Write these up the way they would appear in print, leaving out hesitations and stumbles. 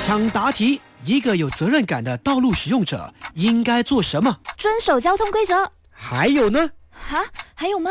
抢答题，一个有责任感的道路使用者应该做什么？ 遵守交通规则。 还有呢？ 还有吗？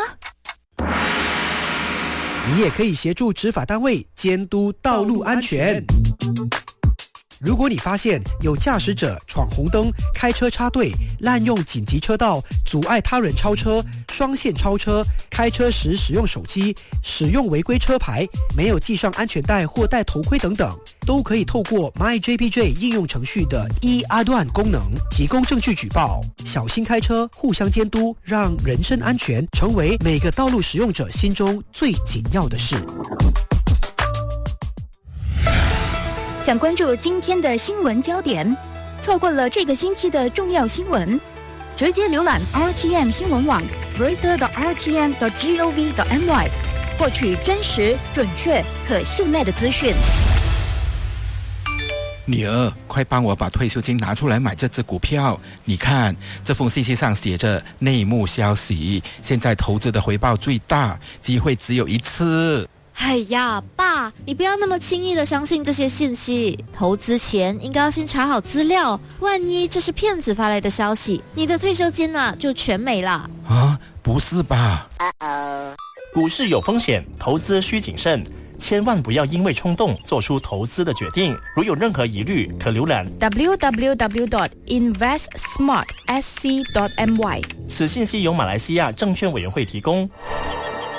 你也可以协助执法单位监督道路安全。如果你发现有驾驶者闯红灯、开车插队、滥用紧急车道、阻碍他人超车、双线超车、开车时使用手机、使用违规车牌、没有系上安全带或戴头盔等等，都可以透过 MyJPJ 应用程序的阿段功能提供证据举报。小心开车，互相监督，让人身安全成为每个道路使用者心中最紧要的事。 想关注今天的新闻焦点，错过了这个星期的重要新闻，直接浏览 RTM 新闻网 reader.rtm.gov.my 获取真实、准确、可信赖的资讯。 女儿，快帮我把退休金拿出来买这只股票。你看，这封信息上写着内幕消息，现在投资的回报最大，机会只有一次。 哎呀，爸，你不要那么轻易的相信这些信息。投资前应该要先查好资料，万一这是骗子发来的消息，你的退休金就全没了。 啊，不是吧？ 股市有风险，投资需谨慎，千万不要因为冲动做出投资的决定。如有任何疑虑，可浏览 www.investsmartsc.my。 此信息由马来西亚证券委员会提供。